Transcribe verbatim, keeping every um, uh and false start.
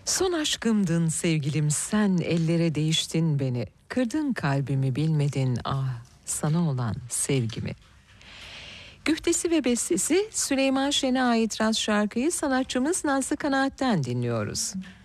Son aşkımdın sevgilim, sen ellere değiştin beni. Kırdın kalbimi, bilmedin ah sana olan sevgimi. Güftesi ve bestesi Süleyman Şen'e ait rast şarkıyı sanatçımız Nazlı Kanaat'ten dinliyoruz.